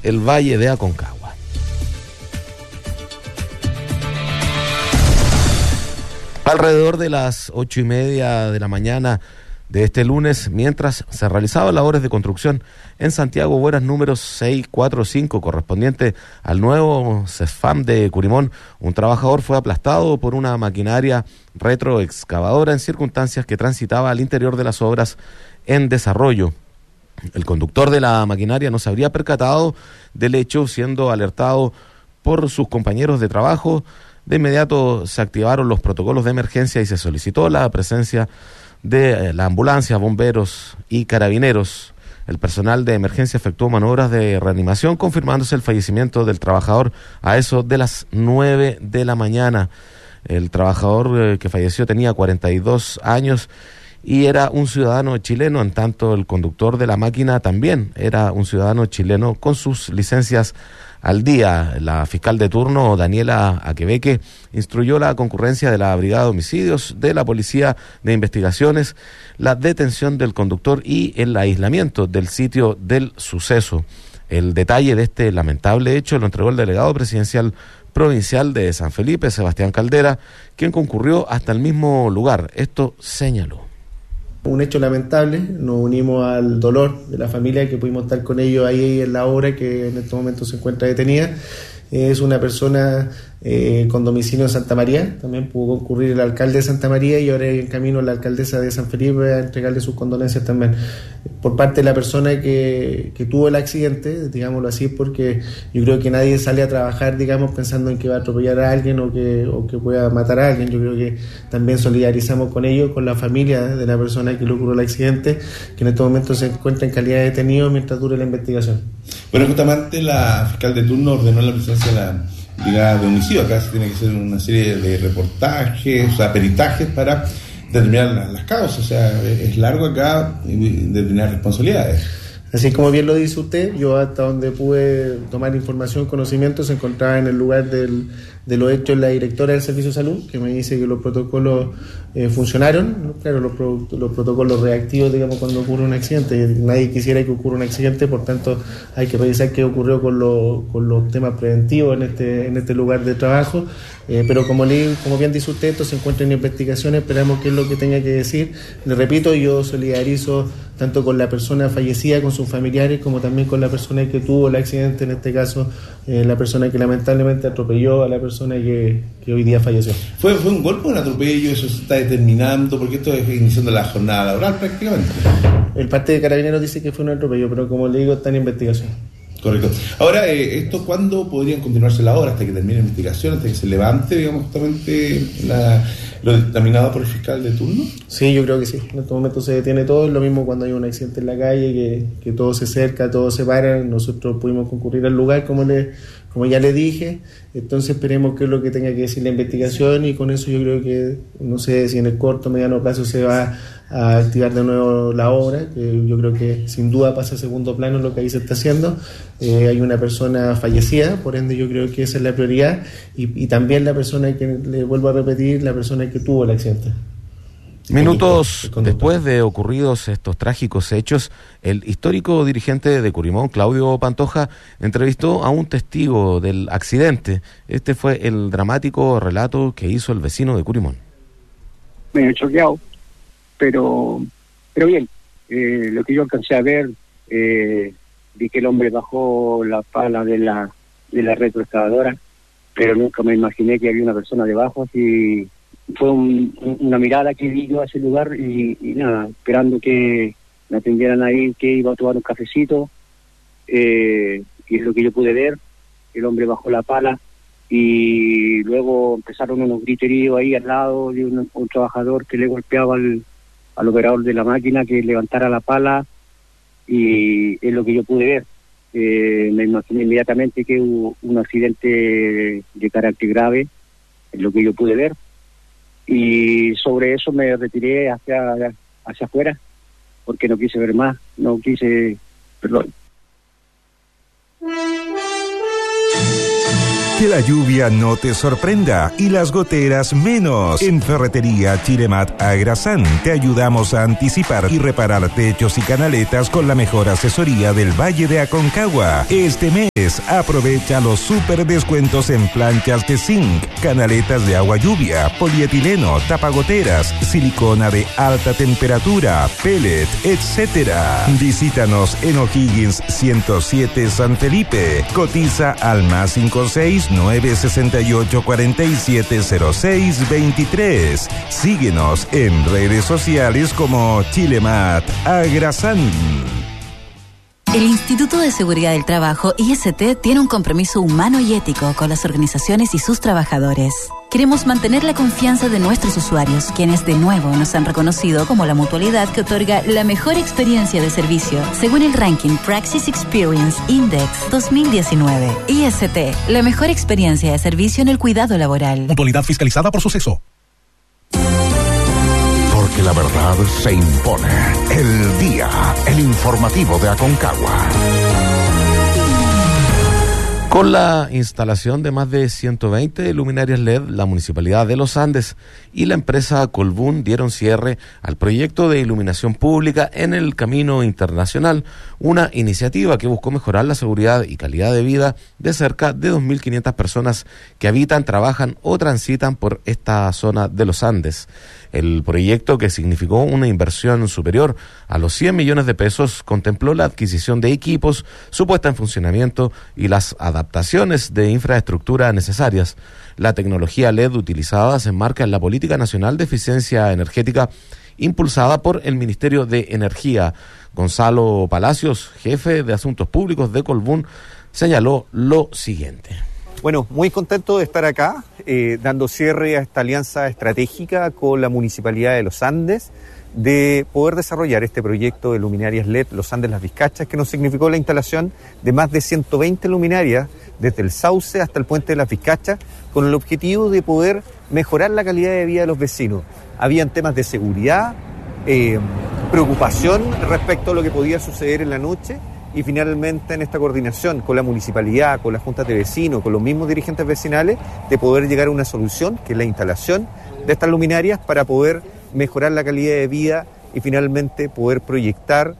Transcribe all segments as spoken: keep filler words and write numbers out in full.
el Valle de Aconcagua. Alrededor de las ocho y media de la mañana de este lunes, mientras se realizaban labores de construcción en Santiago Bueras número seiscientos cuarenta y cinco, correspondiente al nuevo CESFAM de Curimón, un trabajador fue aplastado por una maquinaria retroexcavadora en circunstancias que transitaba al interior de las obras en desarrollo. El conductor de la maquinaria no se habría percatado del hecho, siendo alertado por sus compañeros de trabajo. De inmediato se activaron los protocolos de emergencia y se solicitó la presencia de la ambulancia, bomberos y carabineros. El personal de emergencia efectuó maniobras de reanimación, confirmándose el fallecimiento del trabajador a eso de las nueve de la mañana. El trabajador eh, que falleció tenía cuarenta y dos años y era un ciudadano chileno, en tanto el conductor de la máquina también era un ciudadano chileno con sus licencias al día. La fiscal de turno, Daniela Aquebeque, instruyó la concurrencia de la Brigada de Homicidios, de la Policía de Investigaciones, la detención del conductor y el aislamiento del sitio del suceso. El detalle de este lamentable hecho lo entregó el delegado presidencial provincial de San Felipe, Sebastián Caldera, quien concurrió hasta el mismo lugar. Esto señaló. Un hecho lamentable, nos unimos al dolor de la familia que pudimos estar con ellos ahí en la obra, que en este momento se encuentra detenida. Es una persona eh, con domicilio en Santa María, también pudo concurrir el alcalde de Santa María y ahora en camino la alcaldesa de San Felipe a entregarle sus condolencias también. Por parte de la persona que, que tuvo el accidente, digámoslo así, porque yo creo que nadie sale a trabajar, digamos, pensando en que va a atropellar a alguien o que, o que pueda matar a alguien. Yo creo que también solidarizamos con ellos, con la familia de la persona que le ocurrió el accidente, que en este momento se encuentra en calidad de detenido mientras dure la investigación. Bueno, justamente la fiscal de turno ordenó la presencia de la Brigada de Homicidio. Acá se tiene que hacer una serie de reportajes, o sea, peritajes para determinar las, las causas. O sea, es largo acá determinar responsabilidades. Así como bien lo dice usted, yo hasta donde pude tomar información, conocimiento, se encontraba en el lugar del, de los hechos la directora del Servicio de Salud, que me dice que los protocolos eh, funcionaron, ¿no? Claro, los, pro, los protocolos reactivos, digamos, cuando ocurre un accidente. Nadie quisiera que ocurra un accidente, por tanto hay que revisar qué ocurrió con, lo, con los temas preventivos en este, en este lugar de trabajo. Eh, pero como, le, como bien dice usted, esto se encuentra en investigación, esperamos qué es lo que tenga que decir. Le repito, yo solidarizo tanto con la persona fallecida, con sus familiares, como también con la persona que tuvo el accidente, en este caso eh, la persona que lamentablemente atropelló a la persona que, que hoy día falleció. ¿Fue, ¿Fue un golpe o un atropello? ¿Eso se está determinando? Porque esto es iniciando la jornada laboral prácticamente. El parte de Carabineros dice que fue un atropello, pero como le digo, está en investigación. Correcto. Ahora, eh, ¿esto cuándo podrían continuarse la obra? ¿Hasta que termine la investigación? ¿Hasta que se levante, digamos, justamente la, lo determinado por el fiscal de turno? Sí, yo creo que sí. En este momento se detiene todo. Es lo mismo cuando hay un accidente en la calle, que, que todo se cerca, todo se para. Nosotros pudimos concurrir al lugar, como le, como ya le dije. Entonces esperemos qué es lo que tenga que decir la investigación y con eso yo creo que, no sé si en el corto o mediano plazo se va a activar de nuevo la obra, que yo creo que sin duda pasa a segundo plano lo que ahí se está haciendo. Eh, hay una persona fallecida, por ende yo creo que esa es la prioridad y, y también la persona que, le vuelvo a repetir, la persona que tuvo el accidente. Minutos después de ocurridos estos trágicos hechos, el histórico dirigente de Curimón, Claudio Pantoja, entrevistó a un testigo del accidente. Este fue el dramático relato que hizo el vecino de Curimón. Medio choqueado, pero pero bien. Eh, lo que yo alcancé a ver, eh, vi que el hombre bajó la pala de la de la retroexcavadora, pero nunca me imaginé que había una persona debajo. Así fue un, una mirada que vi yo a ese lugar y, y nada, esperando que me atendieran ahí, que iba a tomar un cafecito, eh, y es lo que yo pude ver. El hombre bajó la pala y luego empezaron unos griteríos ahí al lado de un, un trabajador que le golpeaba al, al operador de la máquina que levantara la pala, y es lo que yo pude ver. Eh, me imaginé inmediatamente que hubo un accidente de, de carácter grave, es lo que yo pude ver, y sobre eso me retiré hacia hacia afuera porque no quise ver más, no quise, perdón. Que la lluvia no te sorprenda y las goteras menos. En Ferretería Chilemat Agrasán te ayudamos a anticipar y reparar techos y canaletas con la mejor asesoría del Valle de Aconcagua. Este mes aprovecha los super descuentos en planchas de zinc, canaletas de agua lluvia, polietileno, tapagoteras, silicona de alta temperatura, pellet, etcétera. Visítanos en O'Higgins ciento siete San Felipe. Cotiza al más cinco seis nueve seis ocho cuatro siete cero seis veintitrés. Síguenos en redes sociales como Chilemat Agrasán. El Instituto de Seguridad del Trabajo, I S T, tiene un compromiso humano y ético con las organizaciones y sus trabajadores. Queremos mantener la confianza de nuestros usuarios, quienes de nuevo nos han reconocido como la mutualidad que otorga la mejor experiencia de servicio, según el ranking Praxis Experience Index dos mil diecinueve. I S T, la mejor experiencia de servicio en el cuidado laboral. Mutualidad fiscalizada por Suceso. Porque la verdad se impone. El día, el informativo de Aconcagua. Con la instalación de más de ciento veinte luminarias L E D, la Municipalidad de Los Andes y la empresa Colbún dieron cierre al proyecto de iluminación pública en el Camino Internacional, una iniciativa que buscó mejorar la seguridad y calidad de vida de cerca de dos mil quinientas personas que habitan, trabajan o transitan por esta zona de Los Andes. El proyecto, que significó una inversión superior a los cien millones de pesos, contempló la adquisición de equipos, su puesta en funcionamiento y las adaptaciones de infraestructura necesarias. La tecnología L E D utilizada se enmarca en la Política Nacional de Eficiencia Energética impulsada por el Ministerio de Energía. Gonzalo Palacios, jefe de Asuntos Públicos de Colbún, señaló lo siguiente. Bueno, muy contento de estar acá, eh, dando cierre a esta alianza estratégica con la Municipalidad de Los Andes, de poder desarrollar este proyecto de luminarias L E D Los Andes Las Vizcachas, que nos significó la instalación de más de ciento veinte luminarias desde el Sauce hasta el Puente de Las Vizcachas, con el objetivo de poder mejorar la calidad de vida de los vecinos. Habían temas de seguridad, eh, preocupación respecto a lo que podía suceder en la noche, y finalmente en esta coordinación con la municipalidad, con las juntas de vecinos, con los mismos dirigentes vecinales, de poder llegar a una solución, que es la instalación de estas luminarias para poder mejorar la calidad de vida y finalmente poder proyectar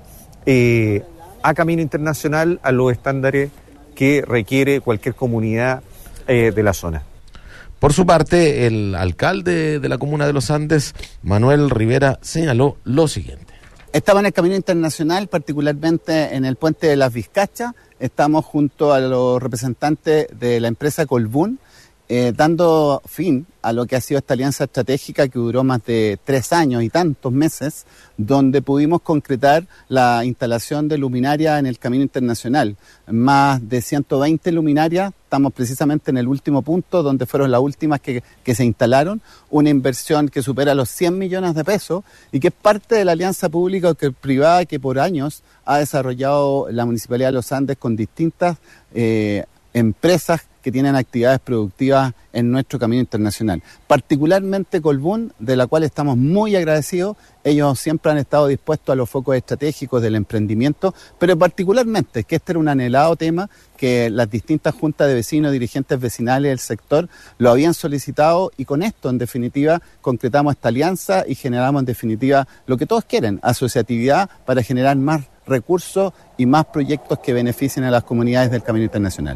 eh, a Camino Internacional a los estándares que requiere cualquier comunidad eh, de la zona. Por su parte, el alcalde de la comuna de Los Andes, Manuel Rivera, señaló lo siguiente. Estaba en el Camino Internacional, particularmente en el Puente de Las Vizcachas. Estamos junto a los representantes de la empresa Colbún, eh, dando fin a lo que ha sido esta alianza estratégica que duró más de tres años y tantos meses, donde pudimos concretar la instalación de luminarias en el Camino Internacional. Más de ciento veinte luminarias, estamos precisamente en el último punto, donde fueron las últimas que, que se instalaron, una inversión que supera los cien millones de pesos y que es parte de la alianza pública-privada que por años ha desarrollado la Municipalidad de Los Andes con distintas eh, empresas que tienen actividades productivas en nuestro Camino Internacional. Particularmente Colbún, de la cual estamos muy agradecidos. Ellos siempre han estado dispuestos a los focos estratégicos del emprendimiento, pero particularmente que este era un anhelado tema que las distintas juntas de vecinos, dirigentes vecinales del sector lo habían solicitado, y con esto, en definitiva, concretamos esta alianza y generamos, en definitiva, lo que todos quieren, asociatividad para generar más recursos y más proyectos que beneficien a las comunidades del Camino Internacional.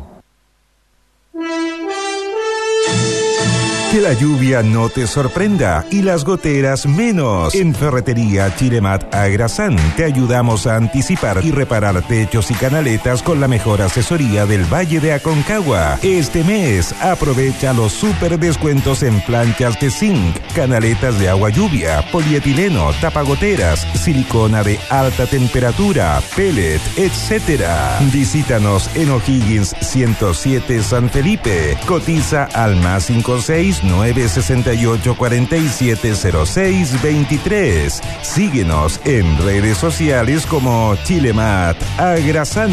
Que la lluvia no te sorprenda y las goteras menos. En Ferretería Chilemat Agrasán te ayudamos a anticipar y reparar techos y canaletas con la mejor asesoría del Valle de Aconcagua. Este mes aprovecha los super descuentos en planchas de zinc, canaletas de agua lluvia, polietileno, tapagoteras, silicona de alta temperatura, pellet, etcétera. Visítanos en O'Higgins ciento siete San Felipe. Cotiza al más cinco seis nueve seis ocho cuatro siete cero seis veintitrés. Síguenos en redes sociales como Chilemat Agrasán.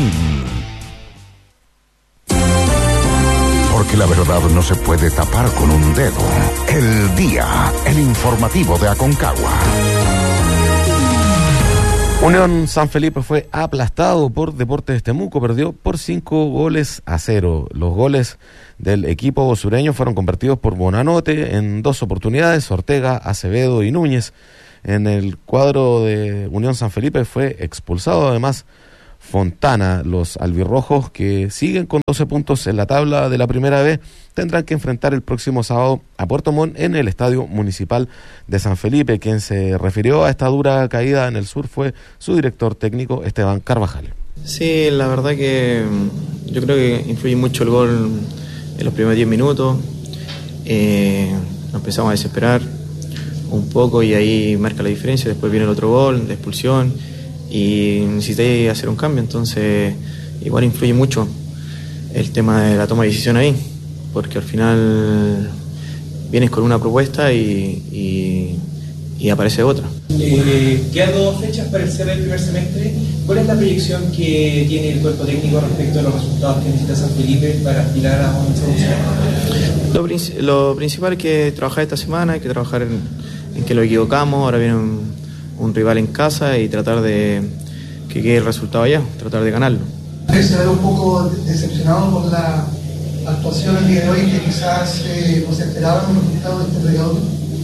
Porque la verdad no se puede tapar con un dedo. El día, el informativo de Aconcagua. Unión San Felipe fue aplastado por Deportes Temuco, perdió por cinco goles a cero. Los goles del equipo sureño fueron convertidos por Bonanote en dos oportunidades, Ortega, Acevedo y Núñez. En el cuadro de Unión San Felipe fue expulsado además Fontana. Los albirrojos, que siguen con doce puntos en la tabla de la primera B, tendrán que enfrentar el próximo sábado a Puerto Montt en el Estadio Municipal de San Felipe. Quien se refirió a esta dura caída en el sur fue su director técnico, Esteban Carvajal. Sí, la verdad que yo creo que influye mucho el gol en los primeros diez minutos. Eh, nos empezamos a desesperar un poco y ahí marca la diferencia. Después viene el otro gol de expulsión y necesité hacer un cambio, entonces igual influye mucho el tema de la toma de decisión ahí, porque al final vienes con una propuesta y, y, y aparece otra. Eh, quedan dos fechas para el cierre del primer semestre. ¿Cuál es la proyección que tiene el cuerpo técnico respecto a los resultados que necesita San Felipe para aspirar a un solución? Lo, princi- lo principal es que trabajar esta semana, hay que trabajar en, en que lo equivocamos, ahora viene un un rival en casa y tratar de que quede el resultado allá, tratar de ganarlo. ¿Se ve un poco decepcionado por la actuación el día de hoy, que quizás eh, no se esperaban los resultados de este regalo?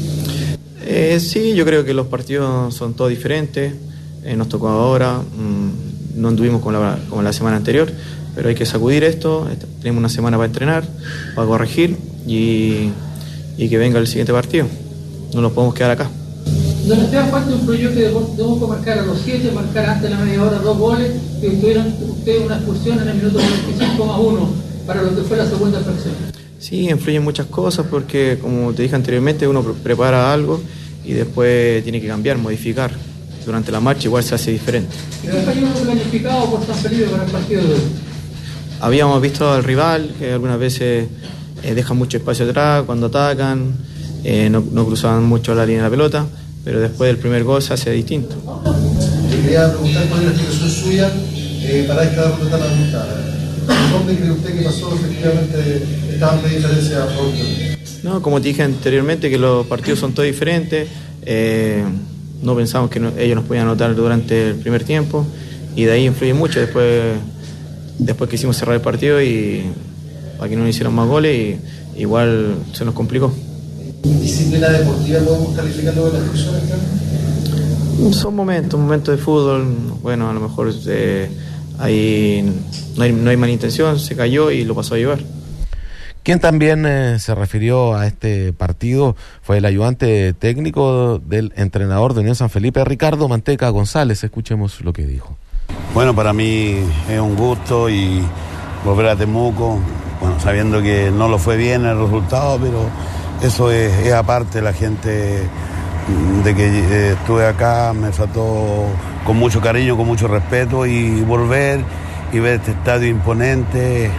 Eh, sí, yo creo que los partidos son todos diferentes, eh, nos tocó ahora, mmm, no anduvimos como la, como la semana anterior, pero hay que sacudir esto, tenemos una semana para entrenar, para corregir y, y que venga el siguiente partido, no nos podemos quedar acá. Don Esteban, ¿cuánto influyó que Temuco marcara a los siete, marcara antes de la media hora dos goles y tuvieron ustedes una expulsión en el minuto cuarenta y cinco más uno para lo que fue la segunda fracción? Sí, influyen muchas cosas porque, como te dije anteriormente, uno prepara algo y después tiene que cambiar, modificar. Durante la marcha igual se hace diferente. ¿Qué falló planificado por San Felipe para el partido de hoy? Habíamos visto al rival que algunas veces eh, dejan mucho espacio atrás cuando atacan, eh, no, no cruzaban mucho la línea de la pelota, pero después del primer gol se hace distinto. Quería preguntar cuál es la explicación suya eh, para esta derrota tan ajustada. ¿Dónde cree usted que pasó efectivamente esta amplia diferencia a favor? No, como te dije anteriormente, que los partidos son todos diferentes. Eh, no pensamos que no, ellos nos podían anotar durante el primer tiempo y de ahí influye mucho. Después, después quisimos cerrar el partido y para que no hicieran más goles y igual se nos complicó. ¿Disciplina deportiva podemos calificarlo de la discusión externa? Son momentos, momentos de fútbol. Bueno, a lo mejor eh, hay, no, hay, no hay mala intención, se cayó y lo pasó a llevar. Quien también eh, se refirió a este partido fue el ayudante técnico del entrenador de Unión San Felipe, Ricardo Manteca González. Escuchemos lo que dijo. Bueno, para mí es un gusto y volver a Temuco, bueno, sabiendo que no lo fue bien el resultado, pero eso es, es aparte. La gente de que eh, estuve acá me trató con mucho cariño, con mucho respeto, y volver y ver este estadio imponente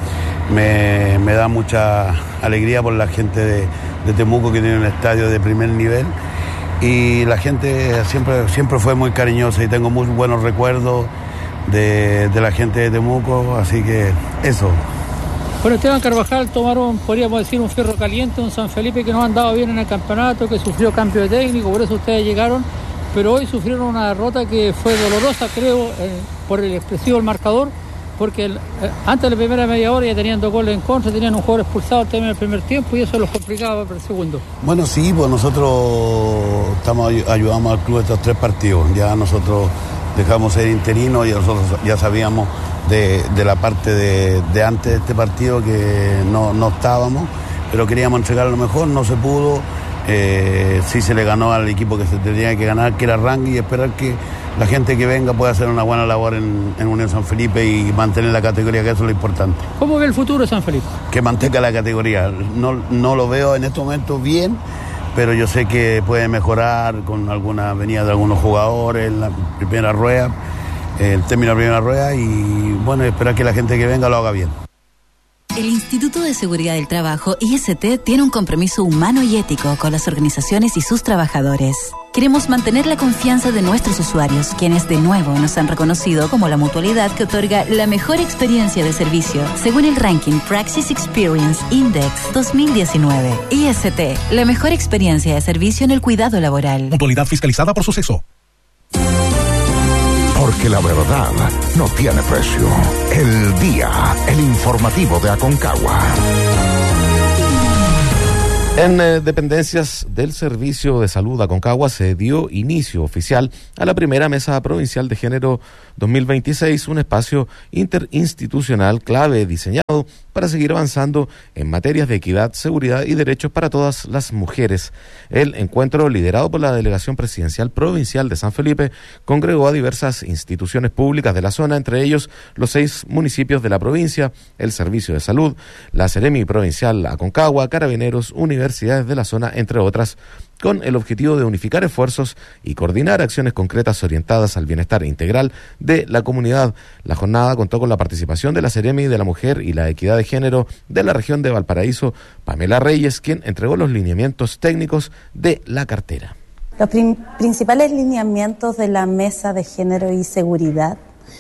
me, me da mucha alegría por la gente de, de Temuco, que tiene un estadio de primer nivel, y la gente siempre, siempre fue muy cariñosa y tengo muy buenos recuerdos de, de la gente de Temuco, así que eso. Bueno, Esteban Carvajal, tomaron, podríamos decir, un fierro caliente, un San Felipe que no andaba bien en el campeonato, que sufrió cambio de técnico, por eso ustedes llegaron, pero hoy sufrieron una derrota que fue dolorosa, creo, eh, por el expresivo del marcador, porque el, eh, antes de la primera media hora ya tenían dos goles en contra, tenían un jugador expulsado al término del primer tiempo y eso los complicaba para el segundo. Bueno, sí, pues nosotros estamos ayudamos al club estos tres partidos, ya nosotros dejamos ser interinos y nosotros ya sabíamos de, de la parte de, de antes de este partido que no, no estábamos, pero queríamos entregar lo mejor, no se pudo. Eh, sí se le ganó al equipo que se tenía que ganar, que era Rangui, y esperar que la gente que venga pueda hacer una buena labor en, en Unión San Felipe y mantener la categoría, que eso es lo importante. ¿Cómo ve el futuro de San Felipe? Que mantenga la categoría. No, no lo veo en este momento bien, pero yo sé que puede mejorar con alguna venida de algunos jugadores en la primera rueda, el término de la primera rueda, y bueno, esperar que la gente que venga lo haga bien. El Instituto de Seguridad del Trabajo, I S T, tiene un compromiso humano y ético con las organizaciones y sus trabajadores. Queremos mantener la confianza de nuestros usuarios, quienes de nuevo nos han reconocido como la mutualidad que otorga la mejor experiencia de servicio, según el ranking Praxis Experience Index dos mil diecinueve. I S T, la mejor experiencia de servicio en el cuidado laboral. Mutualidad fiscalizada por Suceso. porque la verdad no tiene precio. El Día, el informativo de Aconcagua. En eh, dependencias del Servicio de Salud Aconcagua se dio inicio oficial a la primera Mesa Provincial de Género dos mil veintiséis, un espacio interinstitucional clave diseñado para seguir avanzando en materias de equidad, seguridad y derechos para todas las mujeres. El encuentro, liderado por la Delegación Presidencial Provincial de San Felipe, congregó a diversas instituciones públicas de la zona, entre ellos los seis municipios de la provincia, el Servicio de Salud, la Seremi Provincial Aconcagua, Carabineros, universidades de la zona, entre otras, con el objetivo de unificar esfuerzos y coordinar acciones concretas orientadas al bienestar integral de la comunidad. La jornada contó con la participación de la Seremi de la Mujer y la Equidad de Género de la región de Valparaíso, Pamela Reyes, quien entregó los lineamientos técnicos de la cartera. Los prim- principales lineamientos de la Mesa de Género y Seguridad,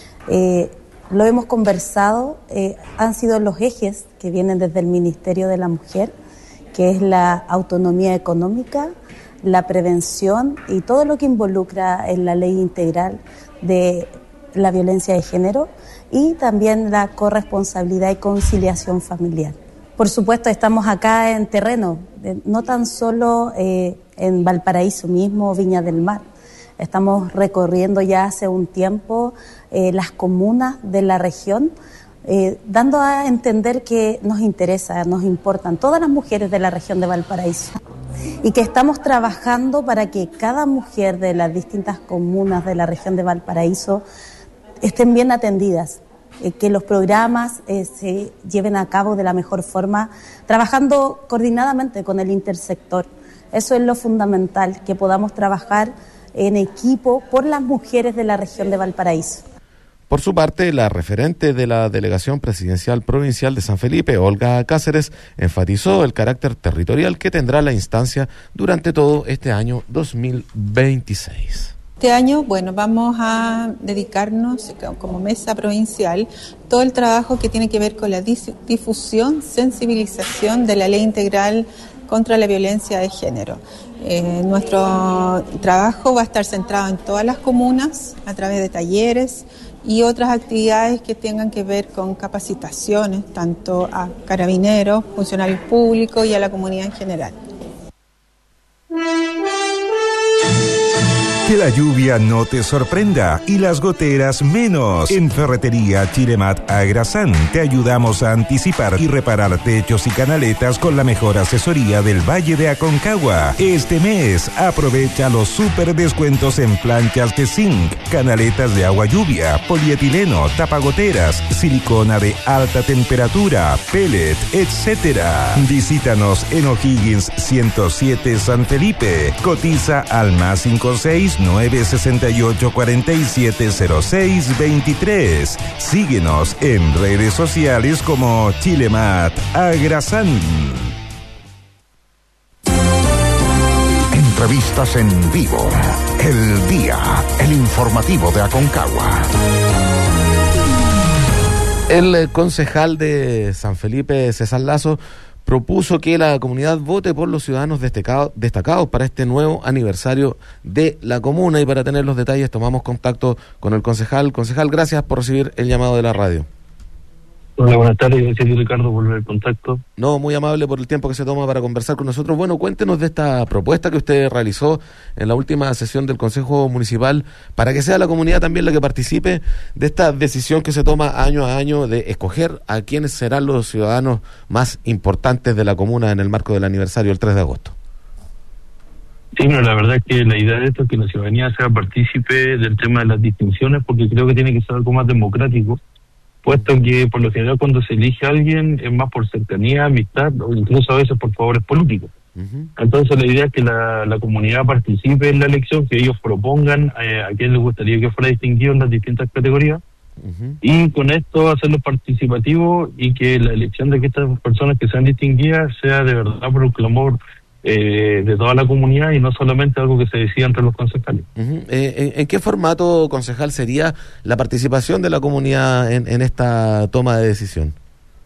eh, lo hemos conversado, eh, han sido los ejes que vienen desde el Ministerio de la Mujer, que es la autonomía económica, la prevención y todo lo que involucra en la ley integral de la violencia de género, y también la corresponsabilidad y conciliación familiar. Por supuesto, estamos acá en terreno, no tan solo eh, en Valparaíso mismo, Viña del Mar. Estamos recorriendo ya hace un tiempo eh, las comunas de la región, Eh, dando a entender que nos interesa, nos importan todas las mujeres de la región de Valparaíso y que estamos trabajando para que cada mujer de las distintas comunas de la región de Valparaíso estén bien atendidas, eh, que los programas eh, se lleven a cabo de la mejor forma, trabajando coordinadamente con el intersector. Eso es lo fundamental, que podamos trabajar en equipo por las mujeres de la región de Valparaíso. Por su parte, la referente de la Delegación Presidencial Provincial de San Felipe, Olga Cáceres, enfatizó el carácter territorial que tendrá la instancia durante todo este año dos mil veintiséis. Este año, bueno, vamos a dedicarnos como mesa provincial todo el trabajo que tiene que ver con la difusión, sensibilización de la ley integral contra la violencia de género. Eh, nuestro trabajo va a estar centrado en todas las comunas a través de talleres y otras actividades que tengan que ver con capacitaciones, tanto a carabineros, funcionarios públicos y a la comunidad en general. Que la lluvia no te sorprenda y las goteras menos. En Ferretería Chilemat Agrasán te ayudamos a anticipar y reparar techos y canaletas con la mejor asesoría del Valle de Aconcagua. Este mes aprovecha los super descuentos en planchas de zinc, canaletas de agua lluvia, polietileno, tapagoteras, silicona de alta temperatura, pellet, etcétera. Visítanos en O'Higgins ciento siete San Felipe. Cotiza al más cinco seis nueve seis ocho cuatro siete cero seis veintitrés. Síguenos en redes sociales como Chilemat Agrasán. Entrevistas en vivo. El Día, el informativo de Aconcagua. El eh, concejal de San Felipe, César Lazo, propuso que la comunidad vote por los ciudadanos destacados, destacados para este nuevo aniversario de la comuna, y para tener los detalles tomamos contacto con el concejal. Concejal, gracias por recibir el llamado de la radio. Hola, buenas tardes, gracias Ricardo por el contacto. No, muy amable por el tiempo que se toma para conversar con nosotros. Bueno, cuéntenos de esta propuesta que usted realizó en la última sesión del Consejo Municipal, para que sea la comunidad también la que participe de esta decisión que se toma año a año de escoger a quienes serán los ciudadanos más importantes de la comuna en el marco del aniversario el tres de agosto. Sí, no, la verdad es que la idea de esto es que la ciudadanía sea partícipe del tema de las distinciones, porque creo que tiene que ser algo más democrático, puesto que por lo general cuando se elige a alguien es más por cercanía, amistad o incluso a veces por favores políticos. Uh-huh. Entonces la idea es que la, la comunidad participe en la elección, que ellos propongan eh, a quién les gustaría que fuera distinguido en las distintas categorías, uh-huh. y con esto hacerlo participativo y que la elección de que estas personas que sean distinguidas sea de verdad por el clamor Eh, de toda la comunidad y no solamente algo que se decida entre los concejales. Uh-huh. eh, ¿en, ¿En qué formato, concejal, sería la participación de la comunidad en, en esta toma de decisión?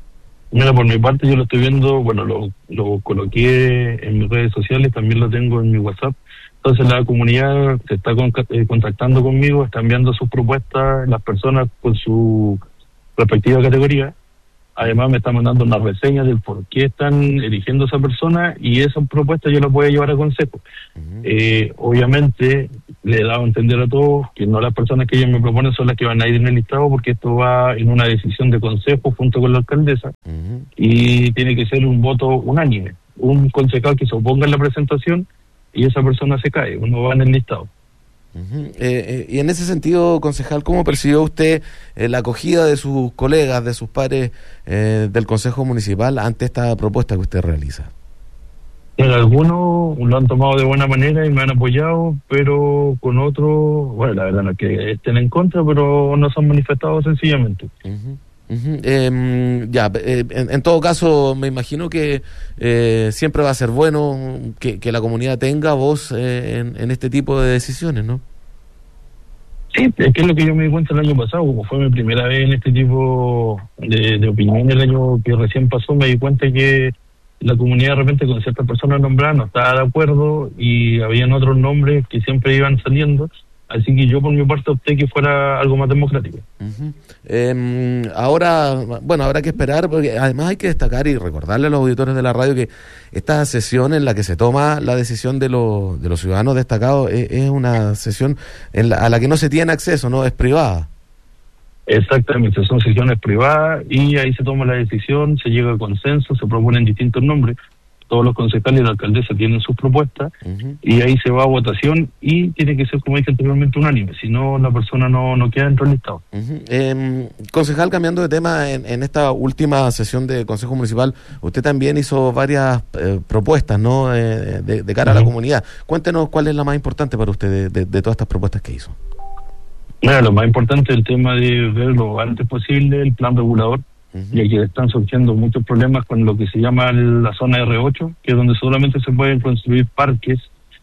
Mira, por mi parte yo lo estoy viendo, bueno, lo, lo coloqué en mis redes sociales, también lo tengo en mi WhatsApp. Entonces la comunidad se está con, eh, contactando conmigo, está enviando sus propuestas, las personas con su respectiva categoría. Además me están mandando una reseña del por qué están eligiendo a esa persona, y esas propuestas yo las voy a llevar a consejo. Uh-huh. Eh, obviamente le he dado a entender a todos que no las personas que ellos me proponen son las que van a ir en el listado, porque esto va en una decisión de consejo junto con la alcaldesa. Uh-huh. Y tiene que ser un voto unánime. Un concejal que se oponga en la presentación y esa persona se cae, uno va en el listado. Uh-huh. eh, eh, y en ese sentido, concejal, ¿cómo percibió usted eh, la acogida de sus colegas, de sus pares eh, del Consejo Municipal ante esta propuesta que usted realiza? En algunos lo han tomado de buena manera y me han apoyado, pero con otros, bueno, la verdad no es que estén en contra, pero no se han manifestado sencillamente. Uh-huh. Uh-huh. Eh, ya, eh, en, en todo caso, me imagino que eh, siempre va a ser bueno que, que la comunidad tenga voz eh, en, en este tipo de decisiones, ¿no? Sí, es que es lo que yo me di cuenta el año pasado, como fue mi primera vez en este tipo de, de opinión el año que recién pasó, me di cuenta que la comunidad de repente con ciertas personas nombradas no estaba de acuerdo y habían otros nombres que siempre iban saliendo. Así que yo por mi parte opté que fuera algo más democrático. Uh-huh. Eh, ahora, bueno, habrá que esperar, porque además hay que destacar y recordarle a los auditores de la radio que esta sesión en la que se toma la decisión de los de los ciudadanos destacados es, es una sesión en la, a la que no se tiene acceso, no es privada. Exactamente, son sesiones privadas y ahí se toma la decisión, se llega a consenso, se proponen distintos nombres. Todos los concejales y la alcaldesa tienen sus propuestas, uh-huh, y ahí se va a votación y tiene que ser, como dije anteriormente, unánime, si no la persona no, no queda dentro del listado. Uh-huh. Eh, concejal, cambiando de tema, en, en esta última sesión de Consejo Municipal, usted también hizo varias eh, propuestas, ¿no?, eh, de, de cara uh-huh. a la comunidad. Cuéntenos cuál es la más importante para usted de, de, de todas estas propuestas que hizo. Mira, lo más importante es el tema de ver lo antes posible el plan regulador, y aquí están surgiendo muchos problemas con lo que se llama la zona erre ocho, que es donde solamente se pueden construir parques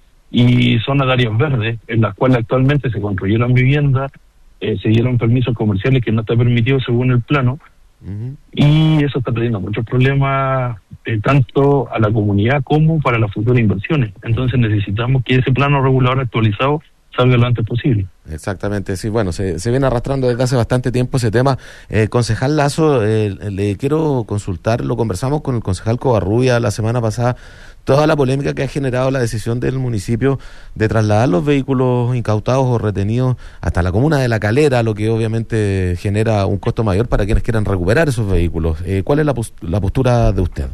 y zonas de áreas verdes, en las cuales actualmente se construyeron viviendas, eh, se dieron permisos comerciales que no está permitido según el plano, uh-huh, y eso está trayendo muchos problemas eh, tanto a la comunidad como para las futuras inversiones. Entonces necesitamos que ese plano regulador actualizado salga lo antes posible. Exactamente, sí, bueno, se, se viene arrastrando desde hace bastante tiempo ese tema. Eh, concejal Lazo, eh, le quiero consultar, lo conversamos con el concejal Covarrubia la semana pasada, toda la polémica que ha generado la decisión del municipio de trasladar los vehículos incautados o retenidos hasta la comuna de La Calera, lo que obviamente genera un costo mayor para quienes quieran recuperar esos vehículos. Eh, ¿Cuál es la, post- la postura de usted?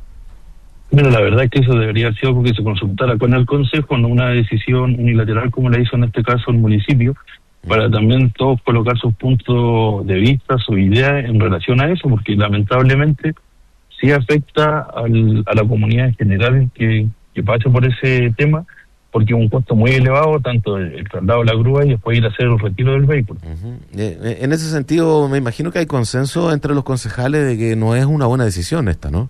Bueno, la verdad es que eso debería haber sido porque se consultara con el Consejo, no una decisión unilateral como la hizo en este caso el municipio, para también todos colocar sus puntos de vista, sus ideas en relación a eso, porque lamentablemente sí afecta al, a la comunidad en general que, que pasa por ese tema, porque es un costo muy elevado, tanto el, el traslado de la grúa y después ir a hacer el retiro del vehículo. Uh-huh. Eh, en ese sentido, me imagino que hay consenso entre los concejales de que no es una buena decisión esta, ¿no?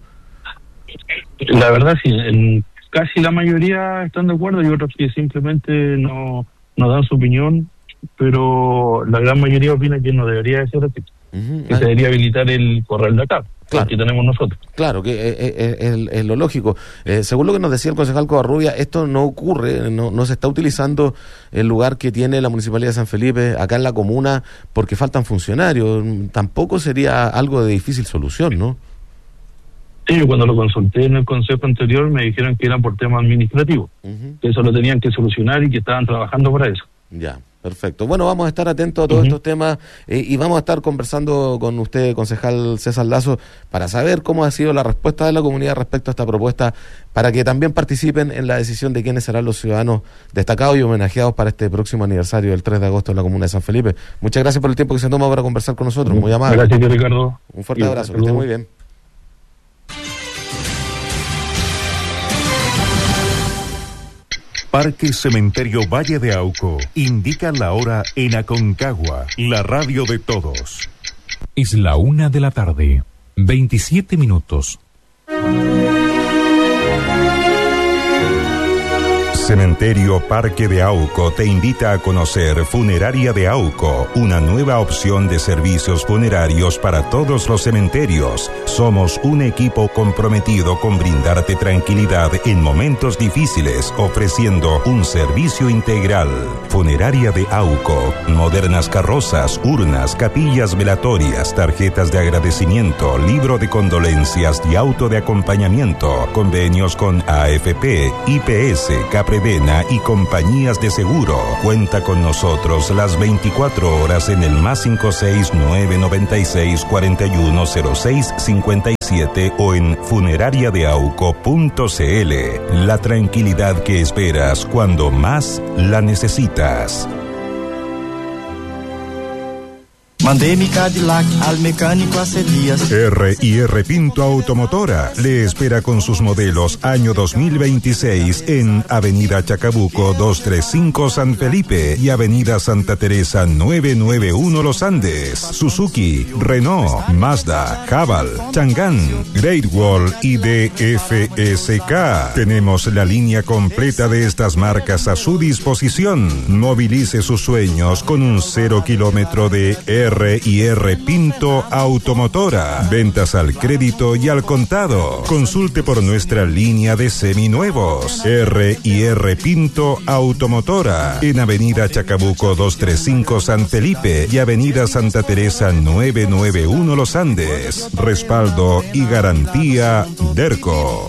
La verdad sí, en casi la mayoría están de acuerdo y otros que simplemente no, no dan su opinión, pero la gran mayoría opina que no debería de ser así, uh-huh, que ah. se debería habilitar el corral de acá, claro, que tenemos nosotros. Claro, que es, es, es, es lo lógico. Eh, según lo que nos decía el concejal Covarrubia, esto no ocurre, no, no se está utilizando el lugar que tiene la Municipalidad de San Felipe acá en la comuna porque faltan funcionarios. Tampoco sería algo de difícil solución, ¿no? Sí, cuando lo consulté en el consejo anterior me dijeron que era por temas administrativos, uh-huh, que eso lo tenían que solucionar y que estaban trabajando para eso. Ya, perfecto. Bueno, vamos a estar atentos a todos uh-huh. estos temas eh, y vamos a estar conversando con usted, concejal César Lazo, para saber cómo ha sido la respuesta de la comunidad respecto a esta propuesta, para que también participen en la decisión de quiénes serán los ciudadanos destacados y homenajeados para este próximo aniversario del tres de agosto en la comuna de San Felipe. Muchas gracias por el tiempo que se toma para conversar con nosotros, uh-huh. muy amable. Gracias, Ricardo. Un fuerte y abrazo, que esté muy bien. Parque Cementerio Valle de Auco indica la hora en Aconcagua, la radio de todos. Es la una de la tarde, veintisiete minutos. Cementerio Parque de Auco te invita a conocer Funeraria de Auco, una nueva opción de servicios funerarios para todos los cementerios. Somos un equipo comprometido con brindarte tranquilidad en momentos difíciles, ofreciendo un servicio integral. Funeraria de Auco, modernas carrozas, urnas, capillas velatorias, tarjetas de agradecimiento, libro de condolencias y auto de acompañamiento, convenios con A F P, I P S, Capredena y compañías de seguro. Cuenta con nosotros las veinticuatro horas en el más cinco seis nueve nueve seis cuatro uno cero seis cinco siete o en funeraria de auco punto c l. La tranquilidad que esperas cuando más la necesitas. Mandé mi Cadillac al mecánico hace días. R y R Pinto Automotora le espera con sus modelos año dos mil veintiséis en Avenida Chacabuco doscientos treinta y cinco San Felipe y Avenida Santa Teresa novecientos noventa y uno Los Andes. Suzuki, Renault, Mazda, Haval, Chang'an, Great Wall y D F S K. Tenemos la línea completa de estas marcas a su disposición. Movilice sus sueños con un cero kilómetro de R y R Pinto Automotora. Ventas al crédito y al contado. Consulte por nuestra línea de seminuevos. R y R Pinto Automotora. En Avenida Chacabuco doscientos treinta y cinco San Felipe y Avenida Santa Teresa novecientos noventa y uno Los Andes. Respaldo y garantía Derco.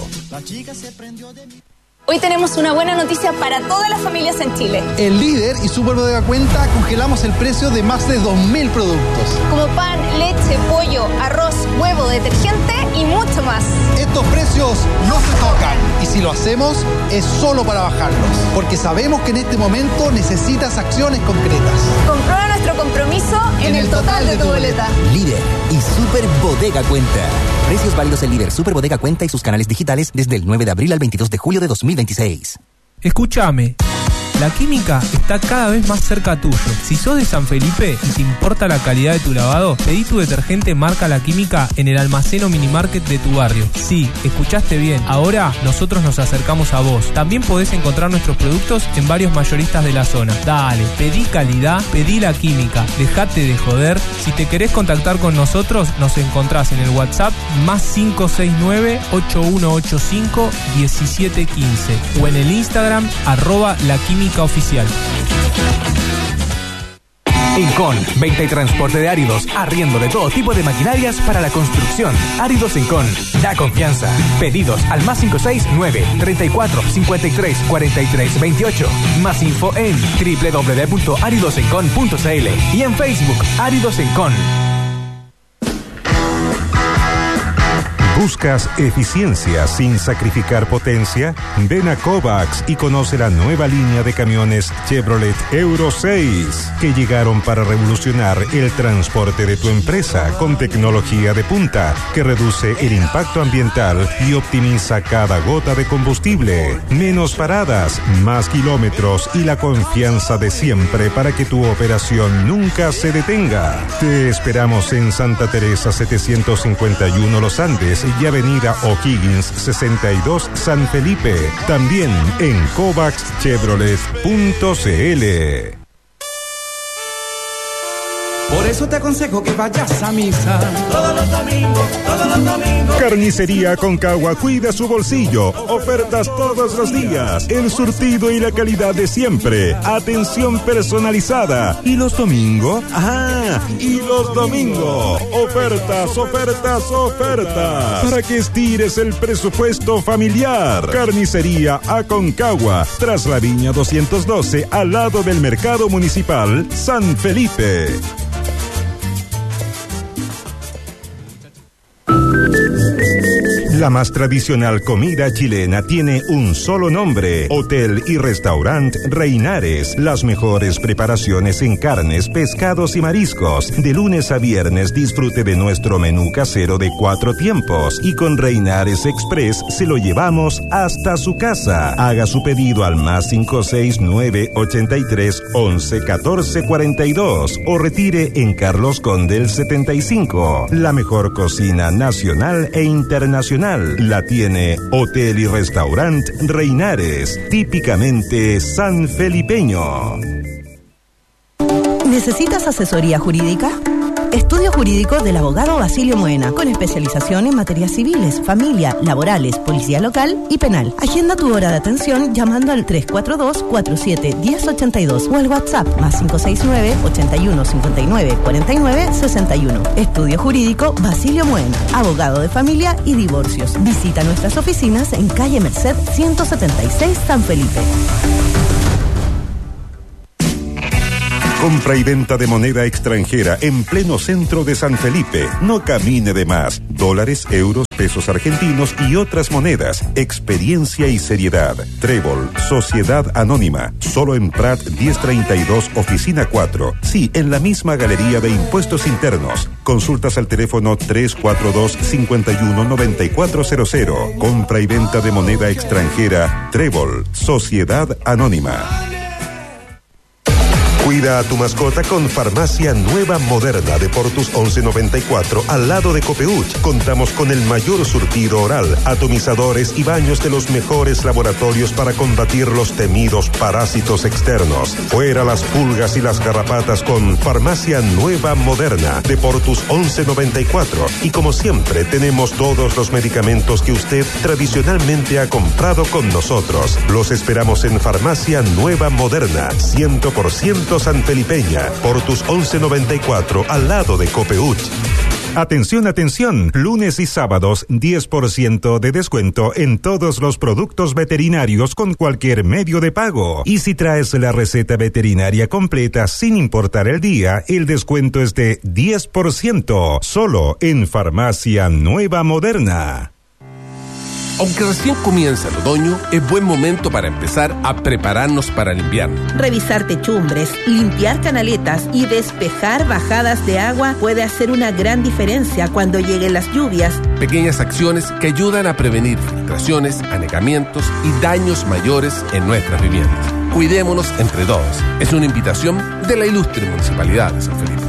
Hoy tenemos una buena noticia para todas las familias en Chile. En Líder y Super Bodega Cuenta congelamos el precio de más de dos mil productos. Como pan, leche, pollo, arroz, huevo, detergente y mucho más. Estos precios no se tocan y si lo hacemos es solo para bajarlos, porque sabemos que en este momento necesitas acciones concretas. Comprueba nuestro compromiso en, en el total, total de tu boleta. Líder y Super Bodega Cuenta. Precios válidos en Líder, Super Bodega Cuenta y sus canales digitales desde el nueve de abril al veintidós de julio de dos mil veintiséis. Escúchame. La química está cada vez más cerca tuyo. Si sos de San Felipe y te importa la calidad de tu lavado, pedí tu detergente marca La Química en el almacén o minimarket de tu barrio. Sí, escuchaste bien. Ahora nosotros nos acercamos a vos. También podés encontrar nuestros productos en varios mayoristas de la zona. Dale, pedí calidad, pedí La Química. Dejate de joder. Si te querés contactar con nosotros, nos encontrás en el WhatsApp más cinco seis nueve ocho uno ocho cinco uno siete uno cinco o en el Instagram arroba La Química Oficial. Encon, venta y transporte de áridos, arriendo de todo tipo de maquinarias para la construcción. Áridos Encon, da confianza. Pedidos al más cinco seis nueve treinta y cuatro cincuenta y tres cuarenta y tres veintiocho. Más info en doble u doble u doble u punto áridos encon punto c l y en Facebook Áridos Encon. ¿Buscas eficiencia sin sacrificar potencia? Ven a Kovacs y conoce la nueva línea de camiones Chevrolet Euro seis que llegaron para revolucionar el transporte de tu empresa con tecnología de punta que reduce el impacto ambiental y optimiza cada gota de combustible. Menos paradas, más kilómetros y la confianza de siempre para que tu operación nunca se detenga. Te esperamos en Santa Teresa setecientos cincuenta y uno Los Andes y Avenida O'Higgins sesenta y dos San Felipe. También en kovacs chevrolet punto c l. Por eso te aconsejo que vayas a misa todos los domingos, todos los domingos. Carnicería Aconcagua cuida su bolsillo. Ofertas todos los días. El surtido y la calidad de siempre. Atención personalizada. ¿Y los domingos? Ah, y los domingos. Ofertas, ofertas, ofertas. Para que estires el presupuesto familiar. Carnicería Aconcagua. Tras la Viña doscientos doce, al lado del Mercado Municipal San Felipe. La más tradicional comida chilena tiene un solo nombre: Hotel y Restaurant Reinares. Las mejores preparaciones en carnes, pescados y mariscos. De lunes a viernes disfrute de nuestro menú casero de cuatro tiempos y con Reinares Express se lo llevamos hasta su casa. Haga su pedido al más cinco seis nueve ochenta y tres once catorce cuarenta y dos o retire en Carlos Condel setenta y cinco. La mejor cocina nacional e internacional tradicional la tiene Hotel y Restaurant Reinares, típicamente sanfelipeño. ¿Necesitas asesoría jurídica? Estudio Jurídico del abogado Basilio Moena, con especialización en materias civiles, familia, laborales, policía local y penal. Agenda tu hora de atención llamando al tres cuatro dos, cuatro siete, uno cero ocho dos o al WhatsApp más cinco seis nueve, ochenta y uno, cincuenta y nueve, cuarenta y nueve, sesenta y uno. Estudio Jurídico Basilio Moena, abogado de familia y divorcios. Visita nuestras oficinas en calle Merced ciento setenta y seis, San Felipe. Compra y venta de moneda extranjera en pleno centro de San Felipe. No camine de más. Dólares, euros, pesos argentinos y otras monedas. Experiencia y seriedad. Trébol, Sociedad Anónima. Solo en Prat diez treinta y dos, Oficina cuatro. Sí, en la misma Galería de Impuestos Internos. Consultas al teléfono tres cuatro dos, cinco uno, nueve cuatro cero cero. Compra y venta de moneda extranjera. Trébol, Sociedad Anónima. Cuida a tu mascota con Farmacia Nueva Moderna de Portus once noventa y cuatro al lado de Copeuch. Contamos con el mayor surtido oral, atomizadores y baños de los mejores laboratorios para combatir los temidos parásitos externos. Fuera las pulgas y las garrapatas con Farmacia Nueva Moderna de Portus once noventa y cuatro. Y como siempre tenemos todos los medicamentos que usted tradicionalmente ha comprado con nosotros. Los esperamos en Farmacia Nueva Moderna, cien por ciento sanfelipeña, Portus once noventa y cuatro, al lado de Copeuch. Atención, atención, lunes y sábados diez por ciento de descuento en todos los productos veterinarios con cualquier medio de pago. Y si traes la receta veterinaria completa sin importar el día, el descuento es de diez por ciento, solo en Farmacia Nueva Moderna. Aunque recién comienza el otoño, es buen momento para empezar a prepararnos para el invierno. Revisar techumbres, limpiar canaletas y despejar bajadas de agua puede hacer una gran diferencia cuando lleguen las lluvias. Pequeñas acciones que ayudan a prevenir filtraciones, anegamientos y daños mayores en nuestras viviendas. Cuidémonos entre todos. Es una invitación de la ilustre Municipalidad de San Felipe.